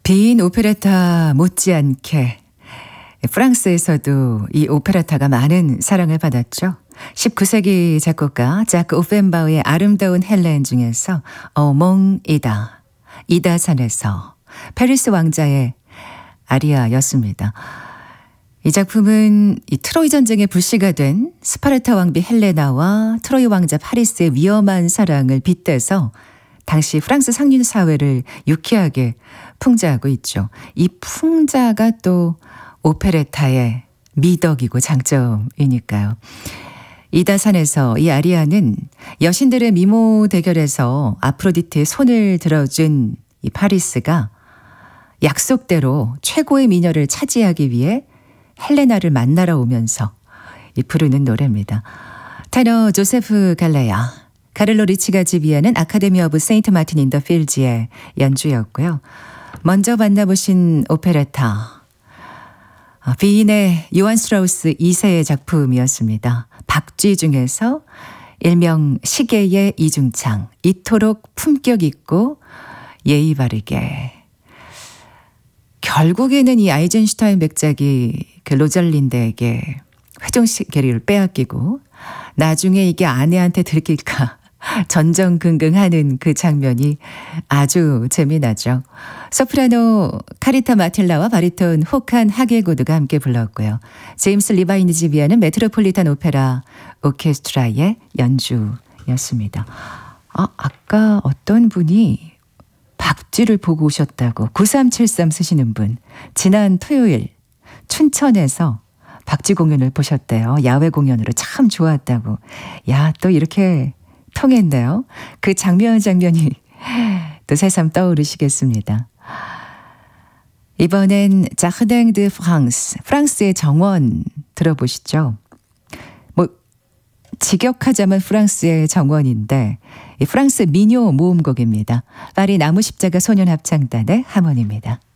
빈 오페라타 못지않게 프랑스에서도 이 오페라타가 많은 사랑을 받았죠. 19세기 작곡가 자크 오펜바우의 아름다운 헬렌 중에서 어몽 이다산에서 페리스 왕자의 아리아였습니다. 이 작품은 이 트로이 전쟁의 불씨가 된 스파르타 왕비 헬레나와 트로이 왕자 파리스의 위험한 사랑을 빗대서 당시 프랑스 상류 사회를 유쾌하게 풍자하고 있죠. 이 풍자가 또 오페레타의 미덕이고 장점이니까요. 이다산에서 이 아리아는 여신들의 미모 대결에서 아프로디테의 손을 들어준 이 파리스가 약속대로 최고의 미녀를 차지하기 위해 헬레나를 만나러 오면서 이 부르는 노래입니다. 테너 조세프 갈레야, 카를로 리치가 지휘하는 아카데미 오브 세인트 마틴 인 더 필즈의 연주였고요. 먼저 만나보신 오페레타, 비인의 요한 스트라우스 2세의 작품이었습니다. 박쥐 중에서 일명 시계의 이중창, 이토록 품격 있고 예의 바르게. 결국에는 이 아이젠슈타인 백작이 그 로잘린드에게 회전시계를 빼앗기고 나중에 이게 아내한테 들킬까 전전긍긍하는 그 장면이 아주 재미나죠. 소프라노 카리타 마틸라와 바리톤 호칸 하게고드가 함께 불렀고요. 제임스 리바인이 지휘하는 메트로폴리탄 오페라 오케스트라의 연주였습니다. 아까 어떤 분이 박쥐를 보고 오셨다고 9373 쓰시는 분, 지난 토요일 춘천에서 박쥐 공연을 보셨대요. 야외 공연으로 참 좋았다고. 야, 또 이렇게 통했네요. 그 장면이 또 새삼 떠오르시겠습니다. 이번엔 자르댕 드 프랑스, 프랑스의 정원 들어보시죠. 직역하자면 프랑스의 정원인데 이 프랑스 민요 모음곡입니다. 파리 나무십자가 소년합창단의 하모니입니다.